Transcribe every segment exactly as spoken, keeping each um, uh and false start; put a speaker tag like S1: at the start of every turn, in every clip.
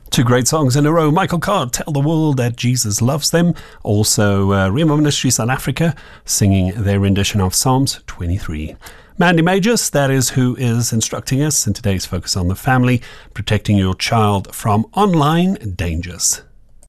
S1: Two great songs in a row. Michael Card, Tell the World That Jesus Loves Them. Also, uh, Rhema Ministry South Africa singing their rendition of Psalms twenty-three. Mandy Majors, that is who is instructing us in today's Focus on the Family, protecting your child from online dangers.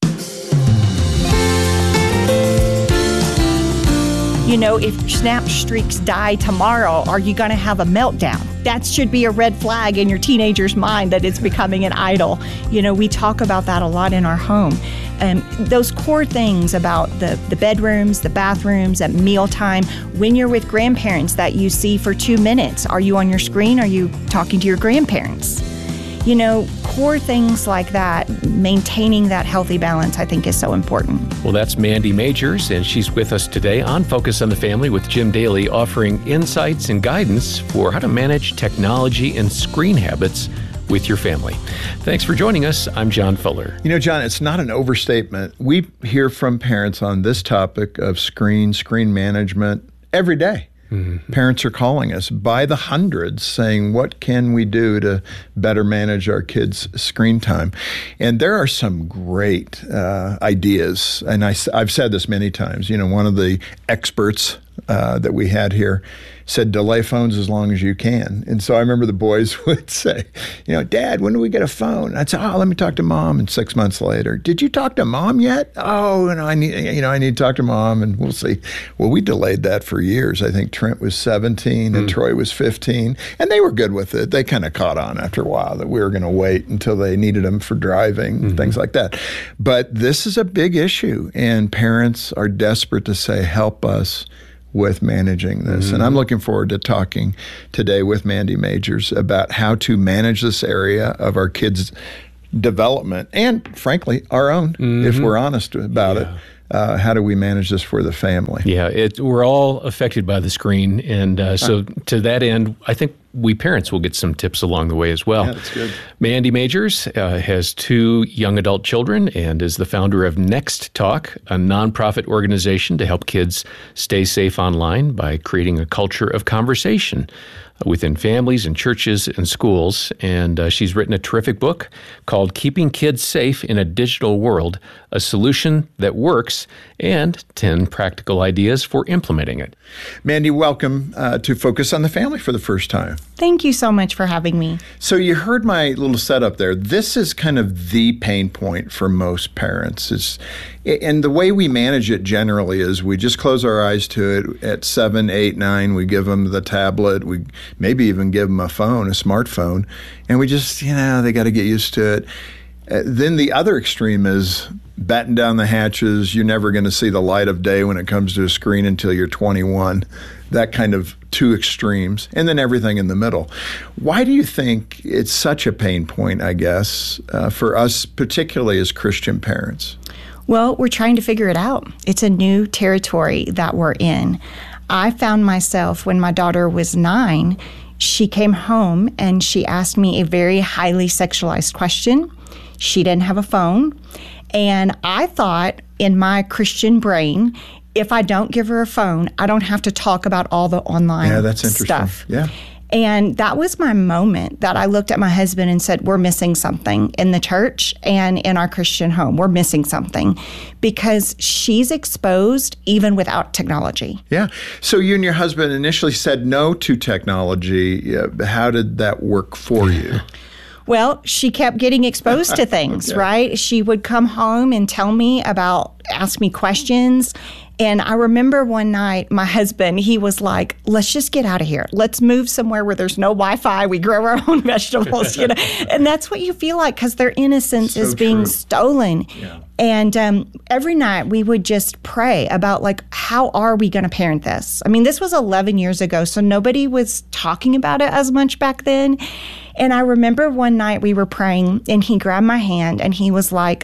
S2: You know, if Snap Streaks die tomorrow, are you going to have a meltdown? That should be a red flag in your teenager's mind that it's becoming an idol. You know, we talk about that a lot in our home. Um, those core things about the, the bedrooms, the bathrooms, at mealtime, when you're with grandparents that you see for two minutes, are you on your screen? Are you talking to your grandparents? You know, core things like that, maintaining that healthy balance, I think is so important.
S3: Well, that's Mandy Majors, and she's with us today on Focus on the Family with Jim Daly, offering insights and guidance for how to manage technology and screen habits with your family. Thanks for joining us. I'm John Fuller.
S4: You know, John, it's not an overstatement. We hear from parents on this topic of screen, screen management every day. Mm-hmm. Parents are calling us by the hundreds saying, what can we do to better manage our kids' screen time? And there are some great uh, ideas. And I, I've said this many times. You know, one of the experts uh, that we had here said, delay phones as long as you can. And so I remember the boys would say, you know, Dad, when do we get a phone? I'd say, oh, let me talk to Mom. And six months later, did you talk to Mom yet? Oh, you know, I need, you know, I need to talk to Mom, and we'll see. Well, we delayed that for years. I think Trent was seventeen and mm. Troy was fifteen, and they were good with it. They kind of caught on after a while that we were going to wait until they needed them for driving, mm-hmm. things like that. But this is a big issue, and parents are desperate to say, help us with managing this. Mm-hmm. And I'm looking forward to talking today with Mandy Majors about how to manage this area of our kids' development and, frankly, our own, mm-hmm. if we're honest about yeah. it. Uh, how do we manage this for the family?
S3: Yeah, it, we're all affected by the screen. And uh, so to that end, I think we parents will get some tips along the way as well.
S4: Yeah, that's good.
S3: Mandy Majors uh, has two young adult children and is the founder of Next Talk, a nonprofit organization to help kids stay safe online by creating a culture of conversation within families and churches and schools. And uh, she's written a terrific book called Keeping Kids Safe in a Digital World, a solution that works, and ten practical ideas for implementing it.
S4: Mandy, welcome uh, to Focus on the Family for the first time.
S2: Thank you so much for having me.
S4: So you heard my little setup there. This is kind of the pain point for most parents. It's, and the way we manage it generally is we just close our eyes to it. At seven, eight, nine, we give them the tablet. We maybe even give them a phone, a smartphone, and we just, you know, they got to get used to it. Uh, then the other extreme is batten down the hatches. You're never going to see the light of day when it comes to a screen until you're twenty-one. That kind of two extremes, and then everything in the middle. Why do you think it's such a pain point, I guess, uh, for us, particularly as Christian parents?
S2: Well, we're trying to figure it out. It's a new territory that we're in. I found myself when my daughter was nine, she came home and she asked me a very highly sexualized question. She didn't have a phone. And I thought in my Christian brain, if I don't give her a phone, I don't have to talk about all the online
S4: yeah, that's interesting.
S2: stuff.
S4: Yeah.
S2: And that was my moment that I looked at my husband and said, we're missing something in the church and in our Christian home. We're missing something because she's exposed even without technology.
S4: Yeah. So you and your husband initially said no to technology. How did that work for you?
S2: Well, she kept getting exposed to things, okay. right? She would come home and tell me about, ask me questions. And I remember one night, my husband, he was like, let's just get out of here. Let's move somewhere where there's no Wi-Fi. We grow our own vegetables, you know. And that's what you feel like because their innocence so is being
S4: true.
S2: stolen. Yeah. And um, every night we would just pray about, like, how are we going to parent this? I mean, this was eleven years ago, so nobody was talking about it as much back then. And I remember one night we were praying, and he grabbed my hand, and he was like,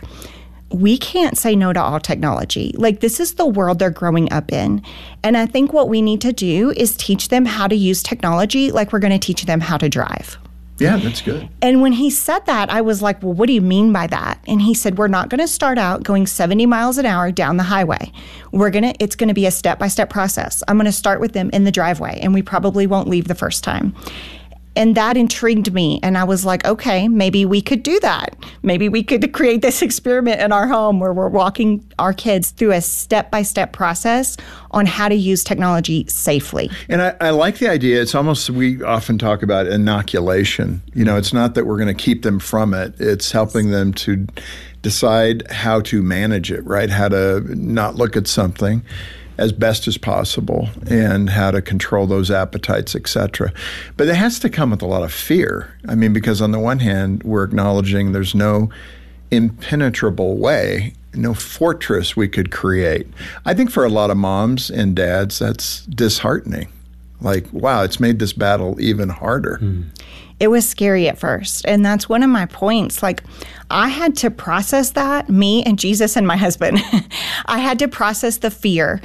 S2: we can't say no to all technology. Like, this is the world they're growing up in. And I think what we need to do is teach them how to use technology like we're going to teach them how to drive.
S4: Yeah, that's good.
S2: And when he said that, I was like, well, what do you mean by that? And he said, we're not going to start out going seventy miles an hour down the highway. We're going to, it's going to be a step-by-step process. I'm going to start with them in the driveway, and we probably won't leave the first time. And that intrigued me. And I was like, okay, maybe we could do that. maybe we could create this experiment in our home where we're walking our kids through a step-by-step process on how to use technology safely.
S4: And I, I like the idea. It's almost, we often talk about inoculation. You know, it's not that we're going to keep them from it. It's helping them to decide how to manage it, right? How to not look at something as best as possible and how to control those appetites, et cetera. But it has to come with a lot of fear. I mean, because on the one hand, we're acknowledging there's no impenetrable way, no fortress we could create. I think for a lot of moms and dads, that's disheartening. Like, wow, it's made this battle even harder. Mm.
S2: It was scary at first. And that's one of my points. Like, I had to process that, me and Jesus and my husband. I had to process the fear.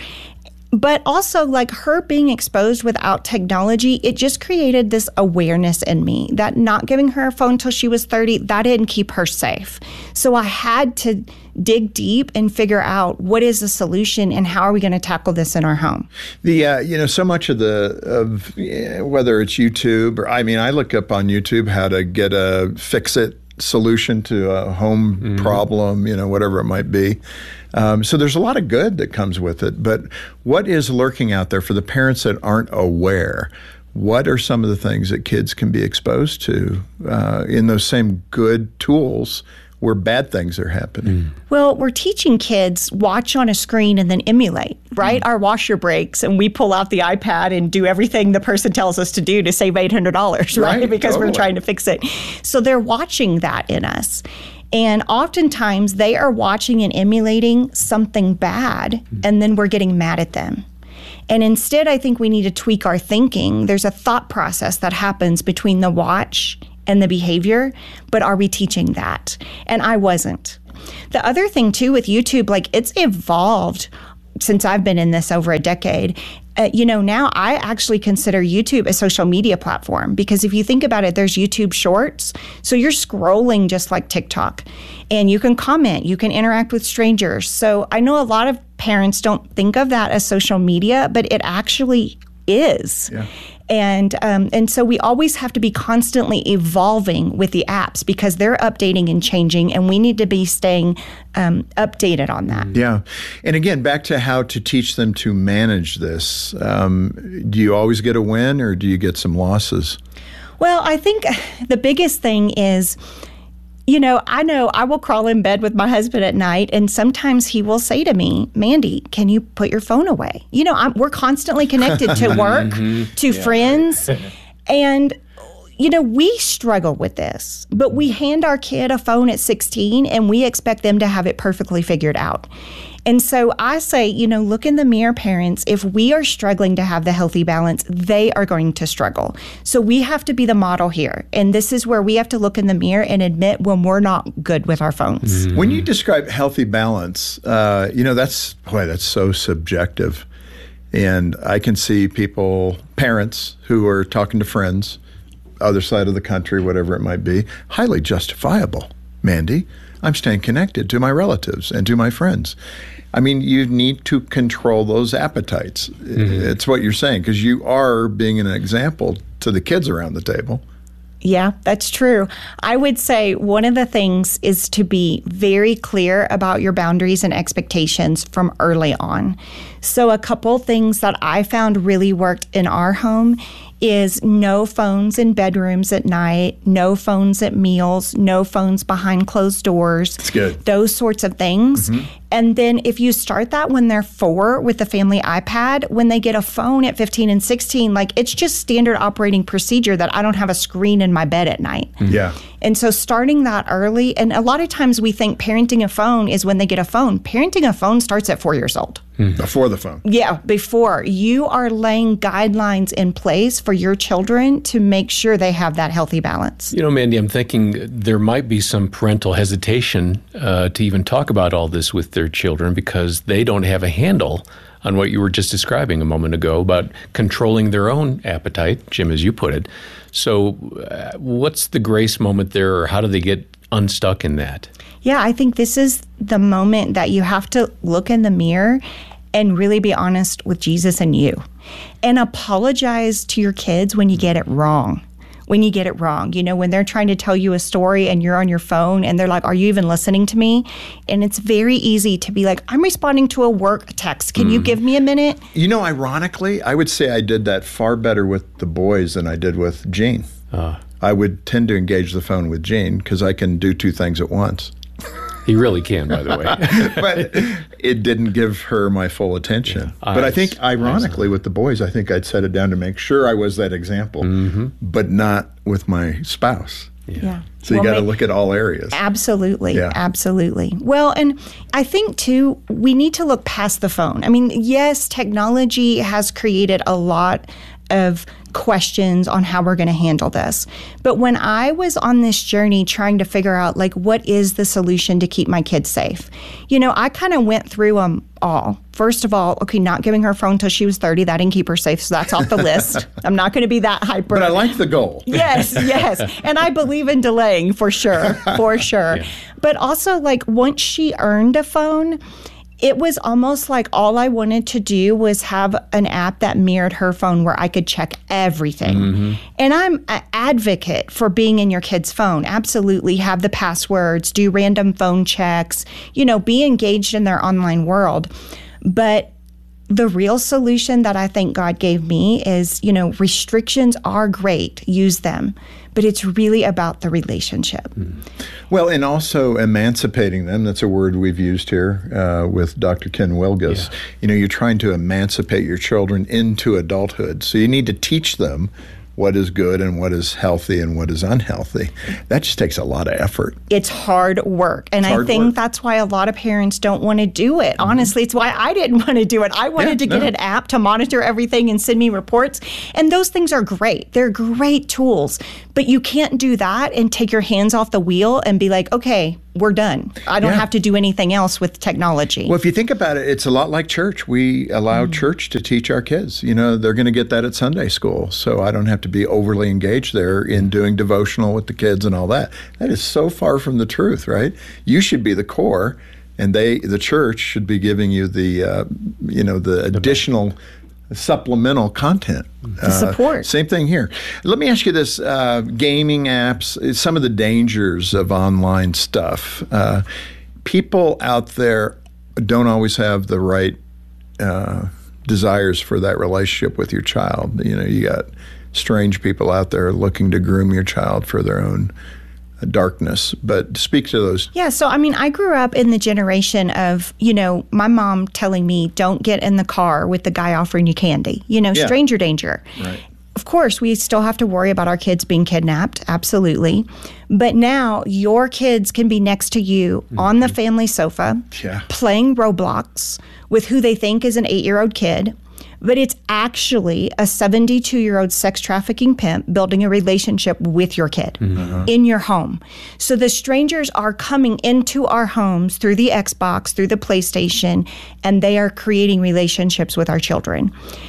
S2: But also, like, her being exposed without technology, it just created this awareness in me that not giving her a phone till she was thirty, that didn't keep her safe. So I had to dig deep and figure out what is the solution and how are we going to tackle this in our home.
S4: The uh, you know, so much of the of yeah, whether it's YouTube or I mean, I look up on YouTube how to get a fix it solution to a home mm-hmm. problem, you know, whatever it might be. Um, so there's a lot of good that comes with it. But what is lurking out there for the parents that aren't aware? What are some of the things that kids can be exposed to uh, in those same good tools where bad things are happening?
S2: Mm. Well, we're teaching kids watch on a screen and then emulate, right? Mm. Our washer breaks and we pull out the iPad and do everything the person tells us to do to save eight hundred dollars, right? right? Because totally. We're trying to fix it. So they're watching that in us. And oftentimes they are watching and emulating something bad, mm. and then we're getting mad at them. And instead, I think we need to tweak our thinking. There's a thought process that happens between the watch and the behavior, but are we teaching that? And I wasn't. The other thing too with YouTube, like it's evolved since I've been in this over a decade. Uh, you know, now I actually consider YouTube a social media platform because if you think about it, there's YouTube Shorts. So you're scrolling just like TikTok and you can comment, you can interact with strangers. So I know a lot of parents don't think of that as social media, but it actually is. Yeah. And um, and so we always have to be constantly evolving with the apps because they're updating and changing, and we need to be staying um, updated on that.
S4: Yeah. And again, back to how to teach them to manage this. Um, do you always get a win or do you get some losses?
S2: Well, I think the biggest thing is, you know, I know I will crawl in bed with my husband at night, and sometimes he will say to me, Mandy, can you put your phone away? You know, I'm, we're constantly connected to work, mm-hmm. to yeah. friends, and, you know, we struggle with this, but we hand our kid a phone at sixteen, and we expect them to have it perfectly figured out. And so I say, you know, look in the mirror, parents. If we are struggling to have the healthy balance, they are going to struggle. So we have to be the model here. And this is where we have to look in the mirror and admit when we're not good with our phones.
S4: Mm-hmm. When you describe healthy balance, uh, you know, that's, boy, that's so subjective. And I can see people, parents who are talking to friends, other side of the country, whatever it might be, highly justifiable. Mandy, I'm staying connected to my relatives and to my friends. I mean, you need to control those appetites. Mm-hmm. It's what you're saying, because you are being an example to the kids around the table.
S2: Yeah, that's true. I would say one of the things is to be very clear about your boundaries and expectations from early on. So a couple things that I found really worked in our home is no phones in bedrooms at night, no phones at meals, no phones behind closed doors.
S4: That's good.
S2: Those sorts of things. Mm-hmm. And then if you start that when they're four with the family iPad, when they get a phone at fifteen and sixteen, like it's just standard operating procedure that I don't have a screen in my bed at night.
S4: Mm-hmm. Yeah.
S2: And so starting that early, and a lot of times we think parenting a phone is when they get a phone. Parenting a phone starts at four years old.
S4: Mm-hmm. Before the phone.
S2: Yeah, before. You are laying guidelines in place for your children to make sure they have that healthy balance.
S3: You know, Mandy, I'm thinking there might be some parental hesitation uh, to even talk about all this with their children because they don't have a handle on what you were just describing a moment ago about controlling their own appetite, Jim, as you put it. So uh, what's the grace moment there, or how do they get unstuck in that?
S2: Yeah, I think this is the moment that you have to look in the mirror and really be honest with Jesus and you, and apologize to your kids when you get it wrong. when you get it wrong. You know, when they're trying to tell you a story and you're on your phone and they're like, are you even listening to me? And it's very easy to be like, I'm responding to a work text. Can mm. you give me a minute?
S4: You know, ironically, I would say I did that far better with the boys than I did with Jean. Uh. I would tend to engage the phone with Jean because I can do two things at once.
S3: He really can, by the way.
S4: But it didn't give her my full attention. Yeah. But I, I think, ironically, I with the boys, I think I'd set it down to make sure I was that example, mm-hmm. but not with my spouse.
S2: Yeah. yeah.
S4: So you well, got to look at all areas.
S2: Absolutely. Yeah. Absolutely. Well, and I think, too, we need to look past the phone. I mean, yes, technology has created a lot of questions on how we're going to handle this. But when I was on this journey trying to figure out, like, what is the solution to keep my kids safe? You know, I kind of went through them all. First of all, okay, not giving her a phone until she was thirty. That didn't keep her safe, so that's off the list. I'm not going to be that hyper.
S4: But I like the goal.
S2: Yes, yes. And I believe in delaying for sure, for sure. Yeah. But also, like, once she earned a phone, it was almost like all I wanted to do was have an app that mirrored her phone where I could check everything. Mm-hmm. And I'm an advocate for being in your kid's phone. Absolutely. Have the passwords, do random phone checks, you know, be engaged in their online world. But the real solution that I think God gave me is, you know, restrictions are great. Use them. But it's really about the relationship. Mm-hmm.
S4: Well, and also emancipating them. That's a word we've used here uh, with Doctor Ken Wilgus. Yeah. You know, you're trying to emancipate your children into adulthood. So you need to teach them what is good and what is healthy and what is unhealthy. That just takes a lot of effort.
S2: It's hard work. And I think work. That's why a lot of parents don't want to do it. Mm-hmm. Honestly, it's why I didn't want to do it. I wanted yeah, to get no. an app to monitor everything and send me reports. And those things are great. They're great tools. But you can't do that and take your hands off the wheel and be like, okay, we're done. I don't yeah. have to do anything else with technology.
S4: Well, if you think about it, it's a lot like church. We allow mm. church to teach our kids. You know, they're going to get that at Sunday school. So I don't have to be overly engaged there in doing devotional with the kids and all that. That is so far from the truth, right? You should be the core, and they, the church, should be giving you the, uh, you know, the additional supplemental content.
S2: The support.
S4: Uh, same thing here. Let me ask you this, uh, gaming apps, some of the dangers of online stuff. Uh, people out there don't always have the right uh, desires for that relationship with your child. You know, you got strange people out there looking to groom your child for their own darkness, but speak to those.
S2: Yeah, so I mean, I grew up in the generation of, you know, my mom telling me, don't get in the car with the guy offering you candy, you know, yeah. stranger danger.
S4: Right.
S2: Of course, we still have to worry about our kids being kidnapped, absolutely. But now your kids can be next to you mm-hmm. on the family sofa,
S4: yeah.
S2: playing Roblox with who they think is an eight-year-old kid. But it's actually a seventy-two-year-old sex trafficking pimp building a relationship with your kid mm-hmm. in your home. So the strangers are coming into our homes through the Xbox, through the PlayStation, and they are creating relationships with our children.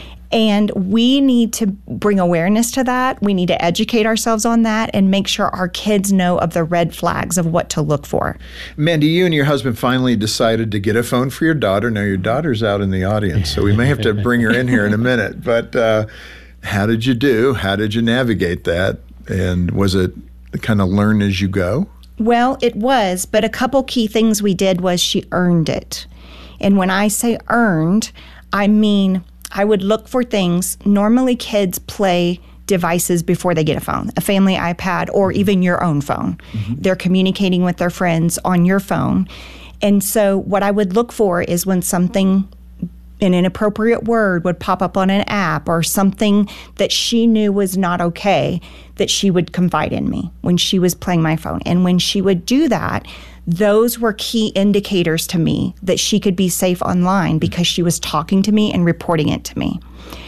S2: And we need to bring awareness to that. We need to educate ourselves on that and make sure our kids know of the red flags of what to look for.
S4: Mandy, you and your husband finally decided to get a phone for your daughter. Now, your daughter's out in the audience, so we may have to bring her in here in a minute. But uh, how did you do? How did you navigate that? And was it kind of learn as you go?
S2: Well, it was, but a couple key things we did was she earned it. And when I say earned, I mean I would look for things. Normally kids play devices before they get a phone, a family iPad or even your own phone. Mm-hmm. They're communicating with their friends on your phone. And so what I would look for is when something, an inappropriate word would pop up on an app or something that she knew was not okay, that she would confide in me when she was playing my phone. And when she would do that, those were key indicators to me that she could be safe online because she was talking to me and reporting it to me.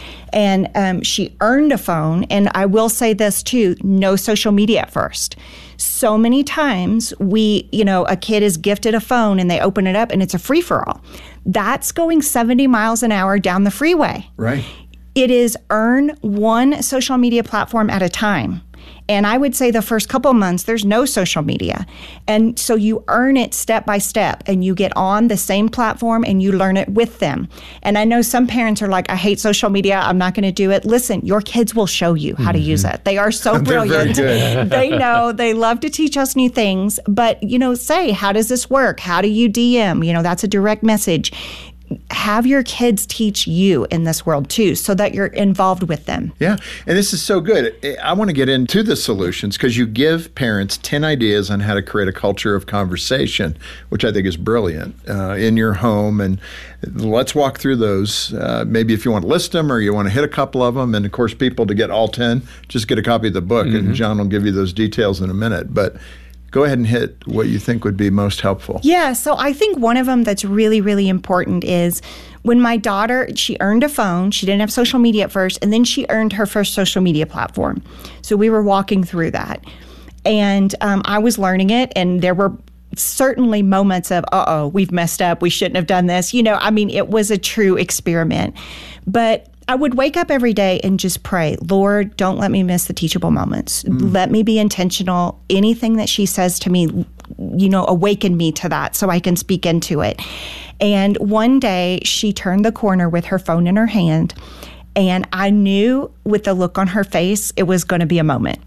S2: And um, she earned a phone. And I will say this too, no social media at first. So many times we, you know, a kid is gifted a phone and they open it up and it's a free-for-all. That's going seventy miles an hour down the freeway.
S4: Right.
S2: It is earn one social media platform at a time. And I would say the first couple of months, there's no social media. And so you earn it step by step, and you get on the same platform and you learn it with them. And I know some parents are like, I hate social media, I'm not going to do it. Listen, your kids will show you how to use it. They are so brilliant. They know, they love to teach us new things. But, you know, say, how does this work? How do you D M? You know, that's a direct message. Have your kids teach you in this world too, so that you're involved with them.
S4: Yeah, and this is so good. I want to get into the solutions because you give parents ten ideas on how to create a culture of conversation, which I think is brilliant, uh, in your home. And let's walk through those. Uh, maybe if you want to list them or you want to hit a couple of them. And of course, people, to get all ten, just get a copy of the book, mm-hmm. and John will give you those details in a minute. But go ahead and hit what you think would be most helpful.
S2: Yeah, so I think one of them that's really, really important is when my daughter, she earned a phone. She didn't have social media at first, and then she earned her first social media platform. So we were walking through that. And um, I was learning it, and there were certainly moments of, uh-oh, we've messed up. We shouldn't have done this. You know, I mean, it was a true experiment. But I would wake up every day and just pray, Lord, don't let me miss the teachable moments. Mm. Let me be intentional. Anything that she says to me, you know, awaken me to that so I can speak into it. And one day she turned the corner with her phone in her hand, and I knew with the look on her face, it was going to be a moment.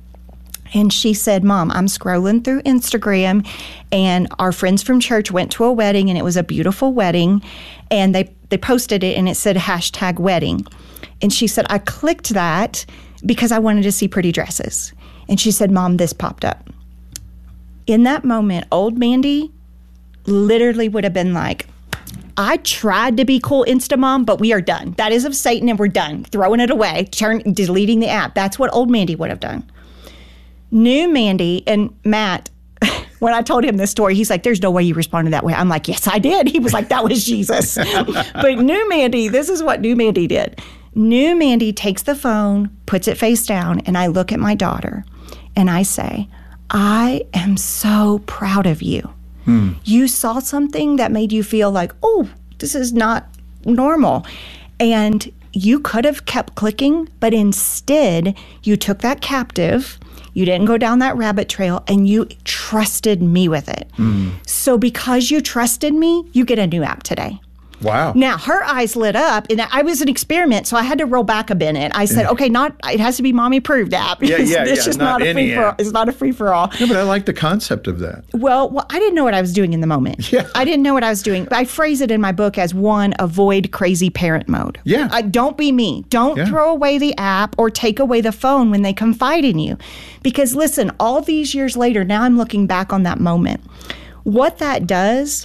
S2: And she said, Mom, I'm scrolling through Instagram, and our friends from church went to a wedding, and it was a beautiful wedding, and they, they posted it, and it said hashtag wedding. And she said, I clicked that because I wanted to see pretty dresses. And she said, Mom, this popped up. In that moment, old Mandy literally would have been like, I tried to be cool Insta mom, but we are done. That is of Satan, and we're done. Throwing it away, turn, deleting the app. That's what old Mandy would have done. New Mandy, and Matt, when I told him this story, he's like, there's no way you responded that way. I'm like, yes, I did. He was like, that was Jesus. But new Mandy, this is what new Mandy did. New Mandy takes the phone, puts it face down, and I look at my daughter, and I say, I am so proud of you. Hmm. You saw something that made you feel like, oh, this is not normal. And you could have kept clicking, but instead you took that captive. You didn't go down that rabbit trail, and you trusted me with it. Mm. So because you trusted me, you get a new app today.
S4: Wow.
S2: Now, her eyes lit up, and I was an experiment, so I had to roll back a minute. I said, okay, not it has to be mommy-approved app.
S4: Yeah, yeah,
S2: it's
S4: yeah.
S2: just
S4: not,
S2: not a
S4: any
S2: free-for-all. It's not a free-for-all.
S4: No, but I like the concept of that.
S2: Well, well, I didn't know what I was doing in the moment.
S4: Yeah.
S2: I didn't know what I was doing. I phrase it in my book as, one, avoid crazy parent mode.
S4: Yeah.
S2: I, don't be me. Don't
S4: yeah.
S2: throw away the app or take away the phone when they confide in you. Because, listen, all these years later, now I'm looking back on that moment. What that does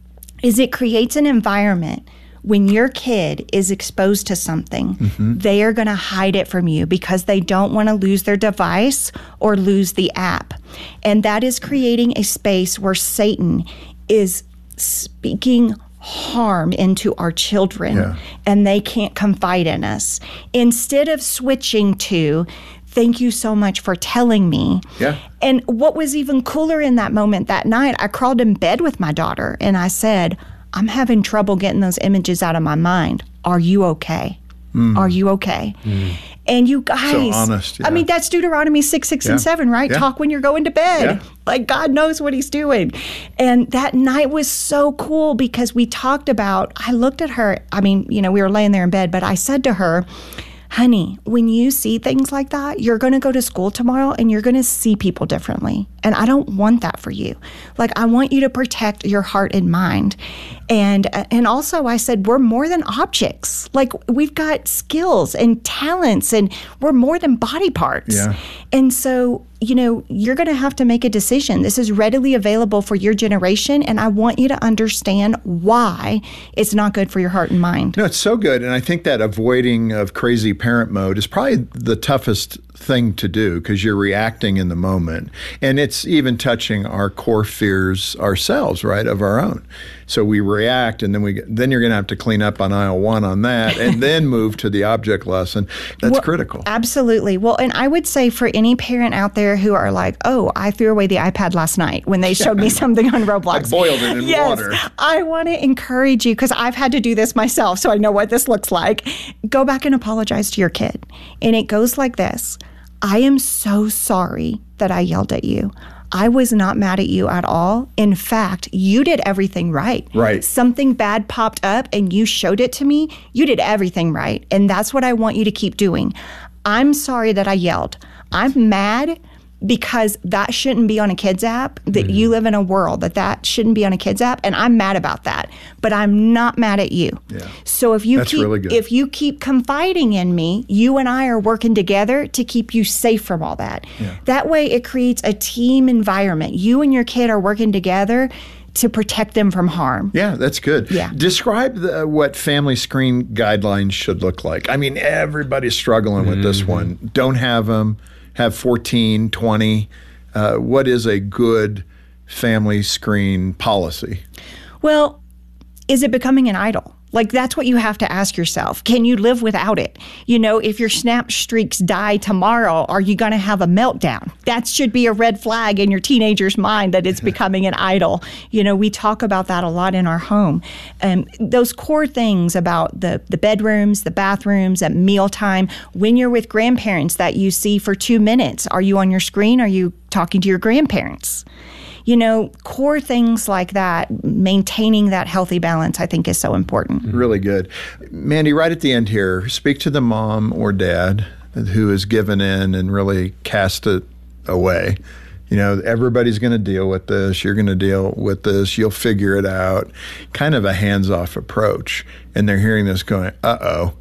S2: is it creates an environment. When your kid is exposed to something, mm-hmm. they are going to hide it from you because they don't want to lose their device or lose the app. And that is creating a space where Satan is speaking harm into our children, yeah. and they can't confide in us. Instead of switching to, thank you so much for telling me.
S4: Yeah.
S2: And what was even cooler in that moment that night, I crawled in bed with my daughter and I said, I'm having trouble getting those images out of my mind. Are you okay? Mm. Are you okay? Mm. And you guys,
S4: so honest, yeah.
S2: I mean, that's Deuteronomy six, six, yeah. and seven, right?
S4: Yeah.
S2: Talk when you're going to bed.
S4: Yeah.
S2: Like God knows what he's doing. And that night was so cool because we talked about, I looked at her, I mean, you know, we were laying there in bed, but I said to her, honey, when you see things like that, you're going to go to school tomorrow and you're going to see people differently. And I don't want that for you. Like, I want you to protect your heart and mind. And and also I said, we're more than objects. Like, we've got skills and talents, and we're more than body parts.
S4: Yeah.
S2: And so, you know, you're going to have to make a decision. This is readily available for your generation, and I want you to understand why it's not good for your heart and mind.
S4: No, it's so good. And I think that avoiding of crazy parent mode is probably the toughest thing to do because you're reacting in the moment. And it's even touching our core fears ourselves, right, of our own. So we react, and then we then you're going to have to clean up on aisle one on that, and then move to the object lesson. That's
S2: well,
S4: critical.
S2: Absolutely. Well, and I would say for any parent out there who are like, oh, I threw away the iPad last night when they showed me something on Roblox.
S4: I boiled it in
S2: yes,
S4: water.
S2: I want to encourage you, because I've had to do this myself, so I know what this looks like. Go back and apologize to your kid. And it goes like this. I am so sorry that I yelled at you. I was not mad at you at all. In fact, you did everything right.
S4: Right.
S2: Something bad popped up and you showed it to me. You did everything right. And that's what I want you to keep doing. I'm sorry that I yelled. I'm mad because that shouldn't be on a kid's app, that mm-hmm. you live in a world that that shouldn't be on a kid's app. And I'm mad about that, but I'm not mad at you.
S4: Yeah.
S2: So if you
S4: That's
S2: keep,
S4: really good.
S2: if you keep confiding in me, you and I are working together to keep you safe from all that.
S4: Yeah.
S2: That way it creates a team environment. You and your kid are working together to protect them from harm.
S4: Yeah, that's good.
S2: Yeah.
S4: Describe the, what family screen guidelines should look like. I mean, everybody's struggling with mm-hmm. this one. Don't have them. Have fourteen, twenty. Uh, what is a good family screen policy?
S2: Well, is it becoming an idol? Like, that's what you have to ask yourself. Can you live without it? You know, if your snap streaks die tomorrow, are you going to have a meltdown? That should be a red flag in your teenager's mind that it's becoming an idol. You know, we talk about that a lot in our home. Um, those core things about the, the bedrooms, the bathrooms, at mealtime, when you're with grandparents that you see for two minutes, are you on your screen? Are you talking to your grandparents? You know, core things like that, maintaining that healthy balance, I think is so important.
S4: Really good. Mandy, right at the end here, speak to the mom or dad who has given in and really cast it away. You know, everybody's going to deal with this. You're going to deal with this. You'll figure it out. Kind of a hands-off approach. And they're hearing this going, uh-oh,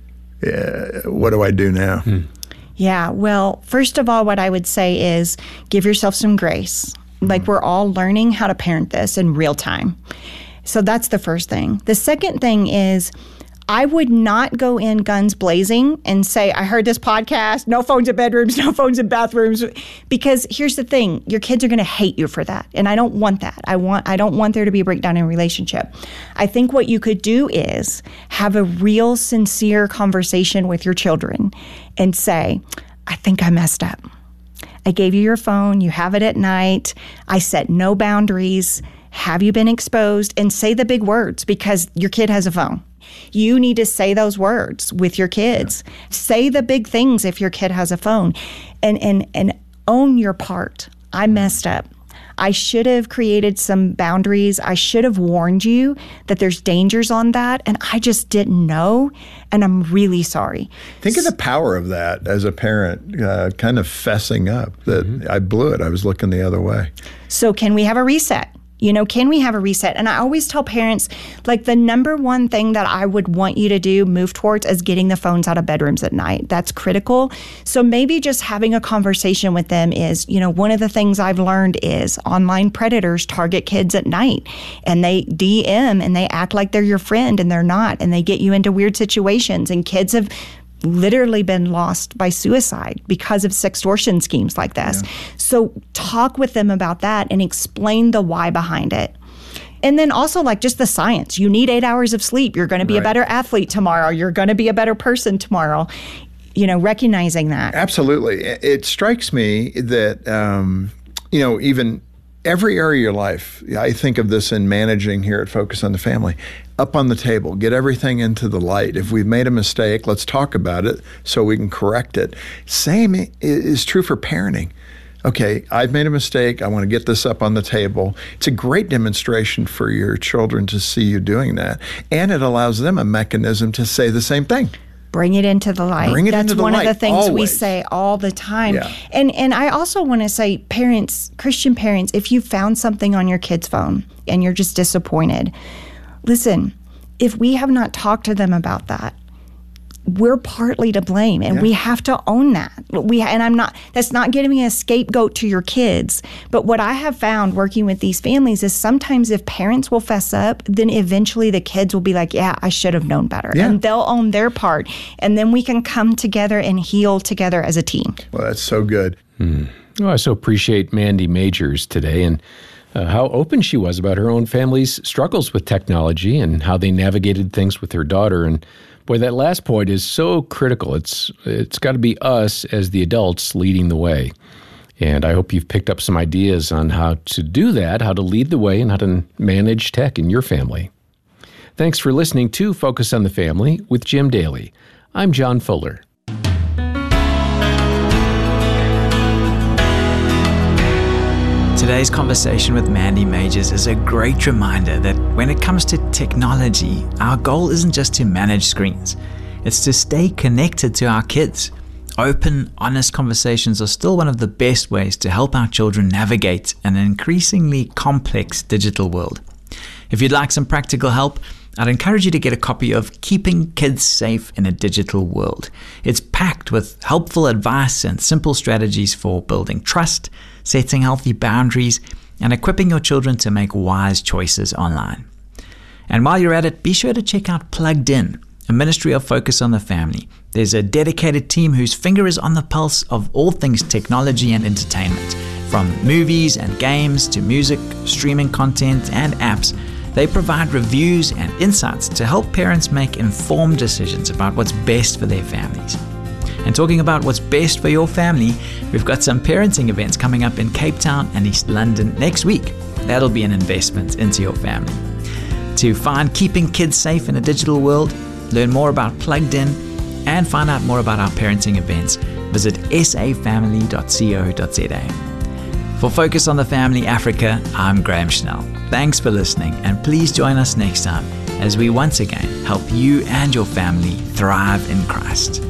S4: yeah, what do I do now?
S3: Hmm.
S2: Yeah, well, first of all, what I would say is give yourself some grace. Like, we're all learning how to parent this in real time. So that's the first thing. The second thing is I would not go in guns blazing and say, I heard this podcast, no phones in bedrooms, no phones in bathrooms. Because here's the thing, your kids are going to hate you for that. And I don't want that. I want, I don't want there to be a breakdown in a relationship. I think what you could do is have a real, sincere conversation with your children and say, I think I messed up. I gave you your phone. You have it at night. I set no boundaries. Have you been exposed? And say the big words because your kid has a phone. You need to say those words with your kids. Yeah. Say the big things if your kid has a phone, and and and own your part. I messed up. I should have created some boundaries. I should have warned you that there's dangers on that, and I just didn't know, and I'm really sorry.
S4: Think of the power of that as a parent, uh, kind of fessing up that mm-hmm. I blew it. I was looking the other way.
S2: So can we have a reset? You know, can we have a reset? And I always tell parents, like, the number one thing that I would want you to do, move towards, is getting the phones out of bedrooms at night. That's critical. So maybe just having a conversation with them is, you know, one of the things I've learned is online predators target kids at night, and they D M and they act like they're your friend, and they're not, and they get you into weird situations, and kids have literally been lost by suicide because of sextortion schemes like this. Yeah. So talk with them about that and explain the why behind it. And then also, like, just the science. You need eight hours of sleep. You're going to be right. a better athlete tomorrow. You're going to be a better person tomorrow. You know, recognizing that.
S4: Absolutely. It strikes me that, um, you know, even every area of your life, I think of this in managing here at Focus on the Family, up on the table, get everything into the light. If we've made a mistake, let's talk about it so we can correct it. Same is true for parenting. Okay, I've made a mistake. I want to get this up on the table. It's a great demonstration for your children to see you doing that. And it allows them a mechanism to say the same thing.
S2: Bring it into the light.
S4: Bring it
S2: That's
S4: into the
S2: one
S4: light,
S2: of the things
S4: always.
S2: we say all the time.
S4: Yeah.
S2: And and I also want to say, parents, Christian parents, if you found something on your kid's phone and you're just disappointed, listen, if we have not talked to them about that, we're partly to blame, and yeah. we have to own that. We and I'm not. That's not getting a scapegoat to your kids. But what I have found working with these families is sometimes if parents will fess up, then eventually the kids will be like, "Yeah, I should have known better,"
S4: yeah.
S2: and they'll own their part, and then we can come together and heal together as a team.
S4: Well, that's so good.
S3: Hmm. Well, I so appreciate Mandy Majors today, and Uh, how open she was about her own family's struggles with technology and how they navigated things with her daughter. And boy, that last point is so critical. It's it's got to be us as the adults leading the way. And I hope you've picked up some ideas on how to do that, how to lead the way, and how to manage tech in your family. Thanks for listening to Focus on the Family with Jim Daly. I'm John Fuller.
S5: Today's conversation with Mandy Majors is a great reminder that when it comes to technology, our goal isn't just to manage screens. It's to stay connected to our kids. Open, honest conversations are still one of the best ways to help our children navigate an increasingly complex digital world. If you'd like some practical help, I'd encourage you to get a copy of Keeping Kids Safe in a Digital World. It's packed with helpful advice and simple strategies for building trust, setting healthy boundaries, and equipping your children to make wise choices online. And while you're at it, be sure to check out Plugged In, a ministry of Focus on the Family. There's a dedicated team whose finger is on the pulse of all things technology and entertainment. From movies and games to music, streaming content, and apps, they provide reviews and insights to help parents make informed decisions about what's best for their families. And talking about what's best for your family, we've got some parenting events coming up in Cape Town and East London next week. That'll be an investment into your family. To find Keeping Kids Safe in a Digital World, learn more about Plugged In, and find out more about our parenting events, visit s a family dot co dot z a. For Focus on the Family Africa, I'm Graham Schnell. Thanks for listening, and please join us next time as we once again help you and your family thrive in Christ.